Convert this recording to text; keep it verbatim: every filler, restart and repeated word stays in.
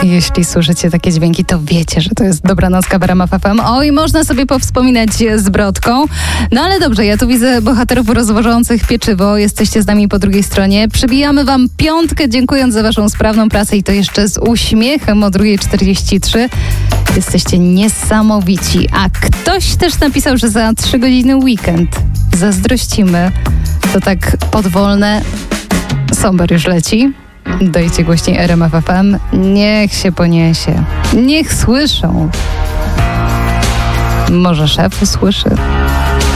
Jeśli słyszycie takie dźwięki, to wiecie, że to jest Dobranocka w R M F F M. Oj, można sobie powspominać z Brodką. No ale dobrze, ja tu widzę bohaterów rozwożących pieczywo. Jesteście z nami po drugiej stronie. Przybijamy wam piątkę, dziękując za waszą sprawną pracę i to jeszcze z uśmiechem o drugiej czterdzieści trzy. Jesteście niesamowici. A ktoś też napisał, że za trzy godziny weekend. Zazdrościmy. To tak podwolne. Somber już leci. Dajcie głośniej R M F F M. Niech się poniesie. Niech słyszą. Może szef usłyszy.